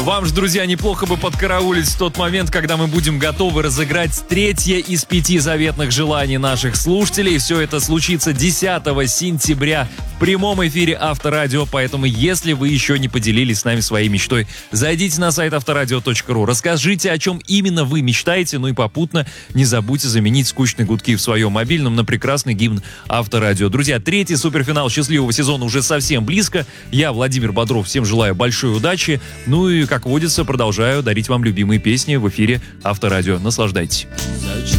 Вам же, друзья, неплохо бы подкараулить в тот момент, когда мы будем готовы разыграть 3-е из 5 заветных желаний наших слушателей. Все это случится 10 сентября в прямом эфире Авторадио, поэтому если вы еще не поделились с нами своей мечтой, зайдите на сайт авторадио.ру, расскажите, о чем именно вы мечтаете, ну и попутно не забудьте заменить скучные гудки в своем мобильном на прекрасный гимн Авторадио. Друзья, 3-й суперфинал счастливого сезона уже совсем близко. Я, Владимир Бодров, всем желаю большой удачи. Ну и, как водится, продолжаю дарить вам любимые песни в эфире Авторадио. Наслаждайтесь.